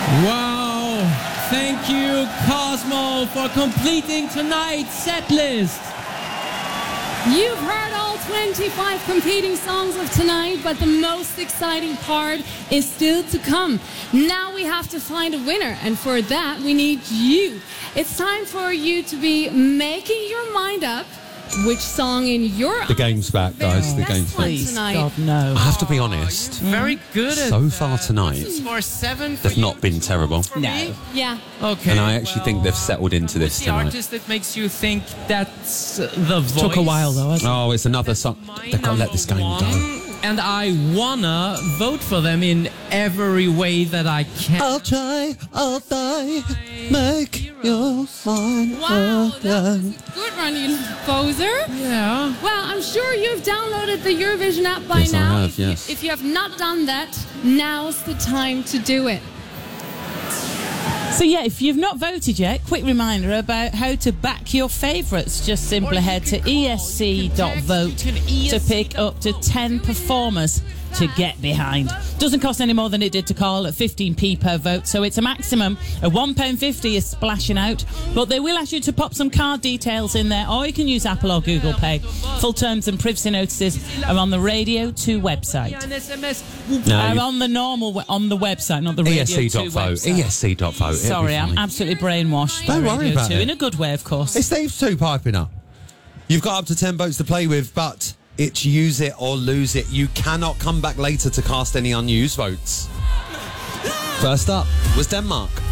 Wow! Thank you, Cosmo, for completing tonight's set list. You've heard all 25 competing songs of tonight, but the most exciting part is still to come. Now we have to find a winner, and for that we need you. It's time for you to be making your mind up which song in your The game's back, guys. The game's back. please, God, no. I have to be honest. Very good at So far tonight, for 7 for they've you, not been terrible. for No. me. Yeah. Okay. And I actually think they've settled into this the tonight. artist that makes you think that's the voice. Took a while though, hasn't it? Oh, it's another song. My They've got to let this game number go. one, and I wanna vote for them in every way that I can. I'll try, I'll die, make your mind Wow, up. that was a good run, you poser. Yeah. Well, I'm sure you've downloaded the Eurovision app by Yes, I now. have, yes. If you have not done that, now's the time to do it. So yeah, if you've not voted yet, quick reminder about how to back your favourites. Just simply head to esc.vote to pick up to 10 performers to get behind. Doesn't cost any more than it did to call at 15p per vote, so it's a maximum of £1.50 is splashing out, but they will ask you to pop some card details in there, or you can use Apple or Google Pay. Full terms and privacy notices are on the Radio 2 website. Are on the normal, on the website, not the Radio 2 ESC.vote. website. ESC.vote. Sorry, I'm absolutely brainwashed. Don't by worry Radio about 2, it. in a good way, of course. It's Steve 2 piping up. You've got up to 10 votes to play with, but it's use it or lose it. You cannot come back later to cast any unused votes. First up was Denmark.